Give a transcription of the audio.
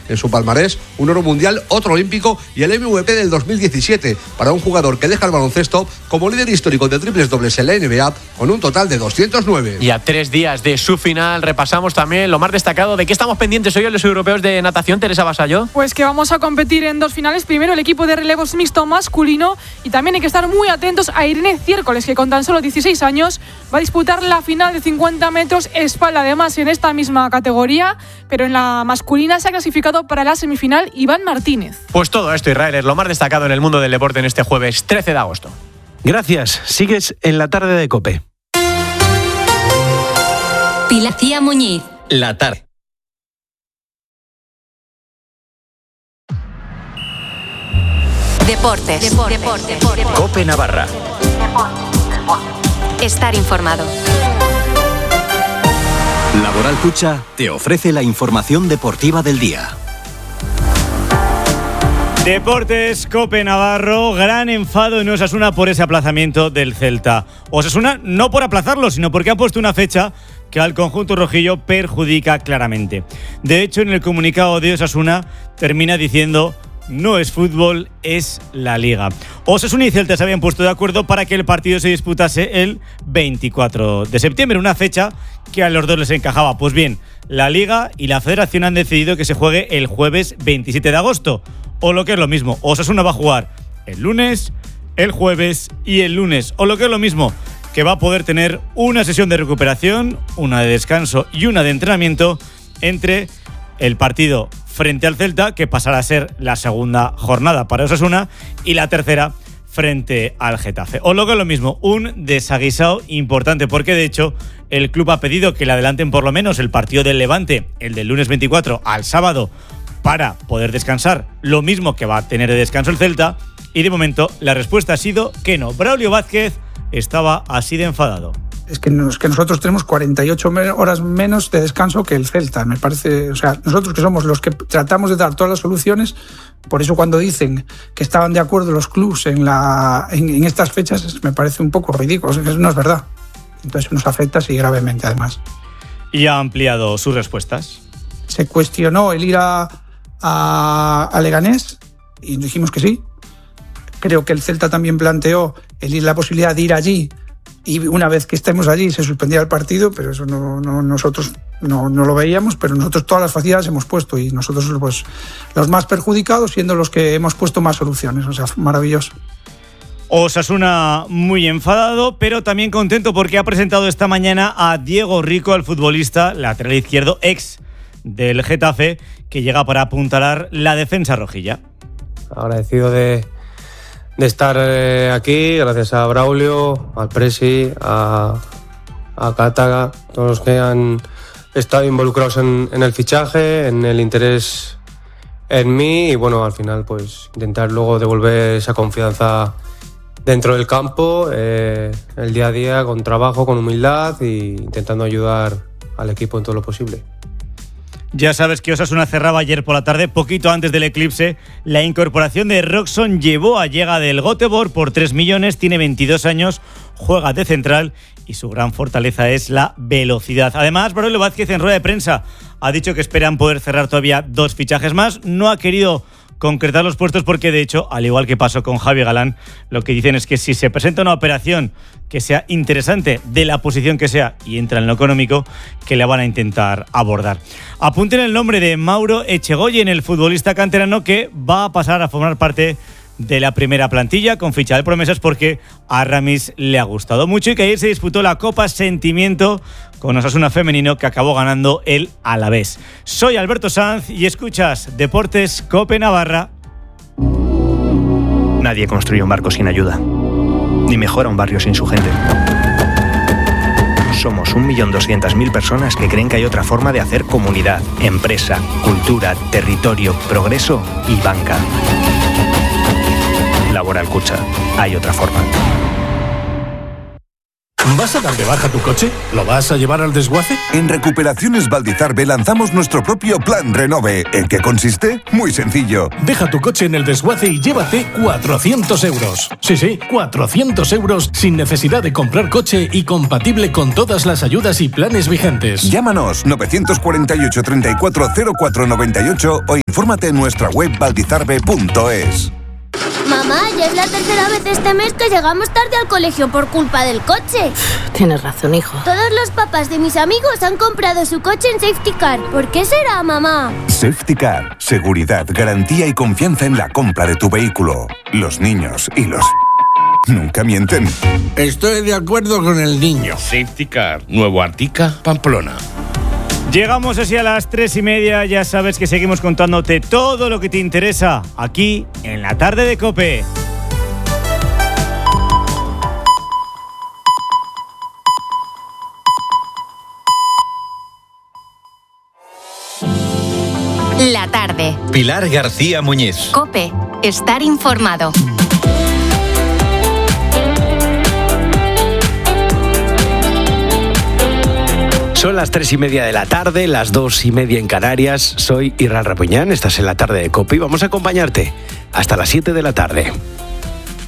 en su palmarés un oro mundial, otro olímpico y el MVP del 2017 para un jugador que deja el baloncesto como líder histórico de triples dobles en la NBA con un total de 209. Y a 3 días de su final repasamos también lo más destacado. ¿De qué estamos pendientes hoy en los europeos de natación, Teresa Vasallo? Pues que vamos a competir en 2 finales. Primero el equipo de relevos mixto masculino y también hay que estar muy atentos a Irene Ciércoles, que con tan solo 16 años va a disputar la final de 50 metros espalda. Además, en esta misma categoría, pero en la masculina se ha clasificado para la semifinal Iván Martínez. Pues todo esto, Israel, es lo más destacado en el mundo del deporte en este jueves 13 de agosto. Gracias. Sigues en la tarde de COPE. Pilar Muñiz. La tarde. Deportes. COPE Navarra. Estar informado. Laboral Cucha te ofrece la información deportiva del día. Deportes, COPE Navarro, gran enfado en Osasuna por ese aplazamiento del Celta. Osasuna no por aplazarlo, sino porque ha puesto una fecha que al conjunto rojillo perjudica claramente. De hecho, en el comunicado de Osasuna termina diciendo: no es fútbol, es la Liga. Osasuna y Celta se habían puesto de acuerdo para que el partido se disputase el 24 de septiembre, una fecha que a los dos les encajaba. Pues bien, la Liga y la Federación han decidido que se juegue el jueves 27 de agosto. O lo que es lo mismo, Osasuna va a jugar el lunes, el jueves y el lunes. O lo que es lo mismo, que va a poder tener una sesión de recuperación, una de descanso y una de entrenamiento entre el partido frente al Celta, que pasará a ser la segunda jornada para Osasuna, y la tercera frente al Getafe. O lo que es lo mismo, un desaguisado importante, porque de hecho el club ha pedido que le adelanten por lo menos el partido del Levante, el del lunes 24, al sábado, para poder descansar, lo mismo que va a tener de descanso el Celta, y de momento la respuesta ha sido que no. Braulio Vázquez estaba así de enfadado. Es que nosotros tenemos 48 horas menos de descanso que el Celta, me parece. O sea, nosotros que somos los que tratamos de dar todas las soluciones, por eso cuando dicen que estaban de acuerdo los clubs en estas fechas, me parece un poco ridículo, eso no es verdad. Entonces nos afecta, sí, gravemente además. Y ha ampliado sus respuestas. Se cuestionó el ir a Leganés y dijimos que sí. Creo que el Celta también planteó la posibilidad de ir allí y una vez que estemos allí se suspendía el partido, pero eso nosotros no lo veíamos, pero nosotros todas las facilidades hemos puesto y nosotros pues los más perjudicados siendo los que hemos puesto más soluciones, o sea, maravilloso. Osasuna muy enfadado, pero también contento porque ha presentado esta mañana a Diego Rico, el futbolista lateral izquierdo ex del Getafe, que llega para apuntalar la defensa rojilla. Agradecido de estar aquí, gracias a Braulio, al Presi, a Cátaga, todos los que han estado involucrados en el fichaje, en el interés en mí y bueno, al final pues intentar luego devolver esa confianza dentro del campo, el día a día, con trabajo, con humildad e intentando ayudar al equipo en todo lo posible. Ya sabes que Osasuna cerraba ayer por la tarde, poquito antes del eclipse. La incorporación de Roxon llevó a llega del Göteborg por 3 millones, tiene 22 años, juega de central y su gran fortaleza es la velocidad. Además, Braulio Vázquez en rueda de prensa ha dicho que esperan poder cerrar todavía 2 fichajes más. No ha querido concretar los puestos porque, de hecho, al igual que pasó con Javi Galán, lo que dicen es que si se presenta una operación que sea interesante de la posición que sea y entra en lo económico, que la van a intentar abordar. Apunten el nombre de Mauro Echegoyen, el futbolista canterano que va a pasar a formar parte de la primera plantilla con ficha de promesas porque a Ramis le ha gustado mucho y que ayer se disputó la Copa Sentimiento con Osasuna femenino que acabó ganando el Alavés. Soy Alberto Sanz y escuchas Deportes COPE Navarra. Nadie construye un barco sin ayuda, ni mejora un barrio sin su gente. Somos 1.200.000 personas que creen que hay otra forma de hacer comunidad, empresa, cultura, territorio, progreso y banca. Laboral Cucha. Hay otra forma. ¿Vas a dar de baja tu coche? ¿Lo vas a llevar al desguace? En Recuperaciones Valdizarbe lanzamos nuestro propio Plan Renove. ¿En qué consiste? Muy sencillo. Deja tu coche en el desguace y llévate 400 euros. Sí, 400 euros sin necesidad de comprar coche y compatible con todas las ayudas y planes vigentes. Llámanos 948 34 04 98 o infórmate en nuestra web valdizarbe.es. Mamá, ya es la tercera vez este mes que llegamos tarde al colegio por culpa del coche. Tienes razón, hijo. Todos los papás de mis amigos han comprado su coche en Safety Car. ¿Por qué será, mamá? Safety Car. Seguridad, garantía y confianza en la compra de tu vehículo. Los niños y los... nunca mienten. Estoy de acuerdo con el niño. Safety Car. Nuevo Artica, Pamplona. Llegamos así a las 3:30, ya sabes que seguimos contándote todo lo que te interesa aquí en la tarde de COPE. La tarde. Pilar García Muñiz. COPE. Estar informado. Son las 3:30 de la tarde, las 2:30 en Canarias. Soy Irran Rapuñán, estás en la tarde de COPE y vamos a acompañarte hasta las 7 de la tarde.